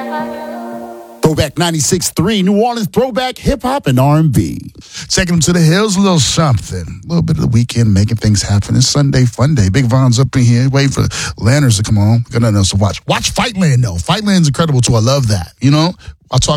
Throwback 96.3, New Orleans throwback hip-hop and R&B. Taking them to the hills, a little something. A little bit of the weekend, making things happen. It's Sunday fun day. Big Von's up in here, waiting for Lanterns to come on. Got nothing else to watch. Watch Fightland, though. Fightland's incredible, too. I love that, you know? I'll talk